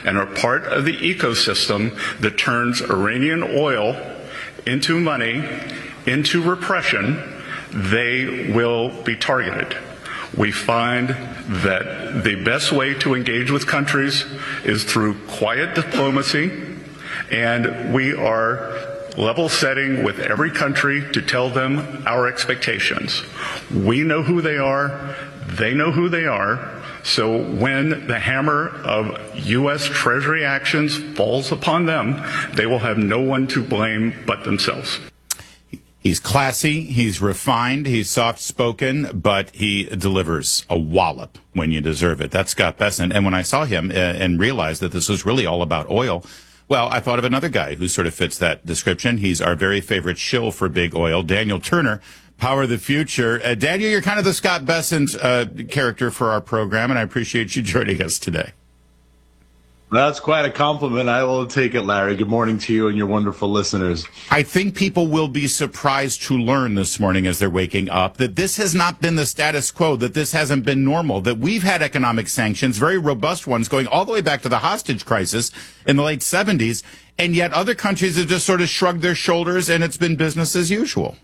and are part of the ecosystem that turns Iranian oil into money, into repression, they will be targeted. We find that the best way to engage with countries is through quiet diplomacy, and we are level setting with every country to tell them our expectations. We know who they are, they know who they are, so when the hammer of U.S. Treasury actions falls upon them, they will have no one to blame but themselves. He's classy, he's refined, he's soft-spoken, but he delivers a wallop when you deserve it. That's Scott Bessent. And when I saw him and realized that this was really all about oil, well, I thought of another guy who sort of fits that description. He's our very favorite shill for big oil, Daniel Turner, Power of the Future. Daniel, you're kind of the Scott Bessent character for our program, and I appreciate you joining us today. That's quite a compliment. I will take it, Larry. Good morning to you and your wonderful listeners. I think people will be surprised to learn this morning as they're waking up that this has not been the status quo, that this hasn't been normal, that we've had economic sanctions, very robust ones, going all the way back to the hostage crisis in the late 70s, and yet other countries have just sort of shrugged their shoulders and it's been business as usual.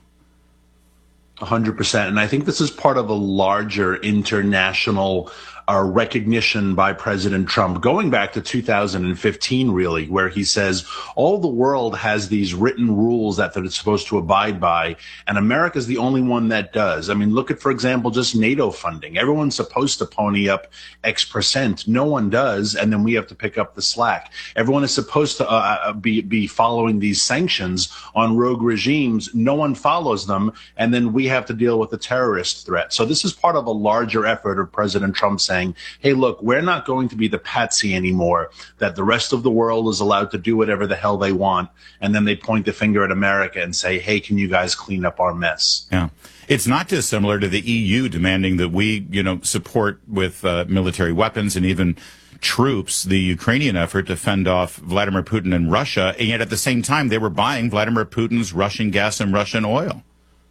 100%. And I think this is part of a larger international recognition by President Trump, going back to 2015, really, where he says all the world has these written rules that they're supposed to abide by, and America's the only one that does. I mean, look at, for example, just NATO funding. Everyone's supposed to pony up X%. No one does, and then we have to pick up the slack. Everyone is supposed to be following these sanctions on rogue regimes. No one follows them, and then we have to deal with the terrorist threat. So this is part of a larger effort of President Trump saying, hey, look, we're not going to be the patsy anymore, that the rest of the world is allowed to do whatever the hell they want. And then they point the finger at America and say, hey, can you guys clean up our mess? Yeah. It's not dissimilar to the EU demanding that we, support with military weapons and even troops the Ukrainian effort to fend off Vladimir Putin and Russia. And yet at the same time, they were buying Vladimir Putin's Russian gas and Russian oil.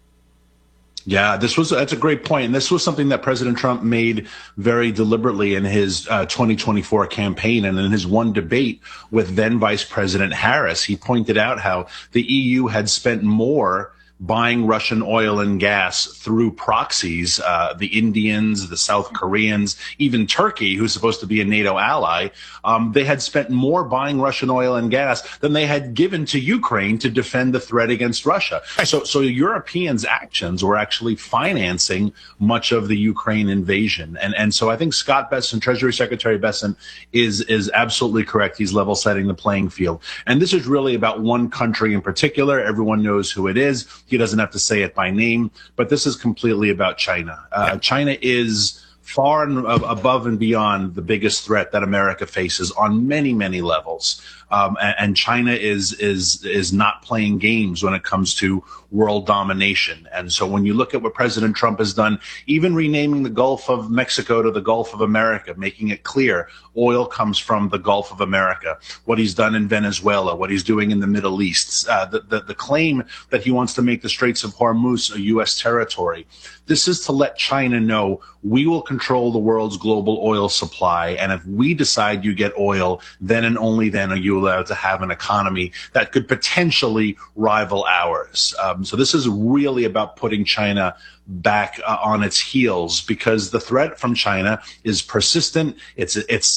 Yeah, that's a great point. And this was something that President Trump made very deliberately in his 2024 campaign. And in his one debate with then Vice President Harris, he pointed out how the EU had spent more buying Russian oil and gas through proxies, the Indians, the South Koreans, even Turkey, who's supposed to be a NATO ally. They had spent more buying Russian oil and gas than they had given to Ukraine to defend the threat against Russia. So Europeans' actions were actually financing much of the Ukraine invasion. And so I think Scott Bessent, Treasury Secretary Bessent, is absolutely correct. He's level setting the playing field. And this is really about one country in particular. Everyone knows who it is. He doesn't have to say it by name, but this is completely about China. China is far and above and beyond the biggest threat that America faces on many, many levels. And China is not playing games when it comes to world domination. And so when you look at what President Trump has done, even renaming the Gulf of Mexico to the Gulf of America, making it clear oil comes from the Gulf of America, what he's done in Venezuela, what he's doing in the Middle East, the claim that he wants to make the Straits of Hormuz a U.S. territory. This is to let China know we will control the world's global oil supply. And if we decide you get oil, then and only then are you allowed to have an economy that could potentially rival ours. So this is really about putting China back on its heels, because the threat from China is persistent. It's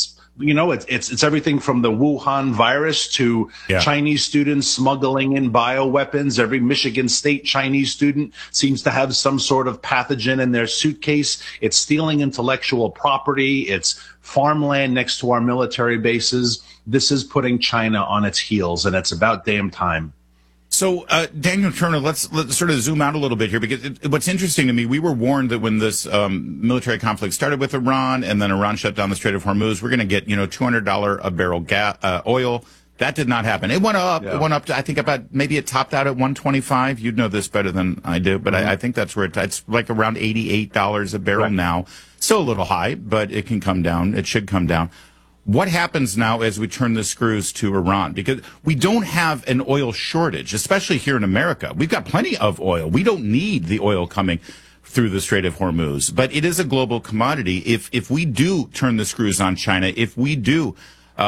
everything from the Wuhan virus to Chinese students smuggling in bioweapons. Every Michigan State Chinese student seems to have some sort of pathogen in their suitcase. It's stealing intellectual property. It's farmland next to our military bases. This is putting China on its heels, and it's about damn time. So, Daniel Turner, let's sort of zoom out a little bit here, because what's interesting to me, we were warned that when this military conflict started with Iran, and then Iran shut down the Strait of Hormuz, we're going to get $200 a barrel oil. That did not happen. It went up. Yeah. It went up to, I think, about, maybe it topped out at 125. You'd know this better than I do, but I think that's where it's like around $88 a barrel now. Still a little high, but it can come down. It should come down. What happens now as we turn the screws to Iran? Because we don't have an oil shortage, especially here in America. We've got plenty of oil. We don't need the oil coming through the Strait of Hormuz. But it is a global commodity. If we do turn the screws on China, if we do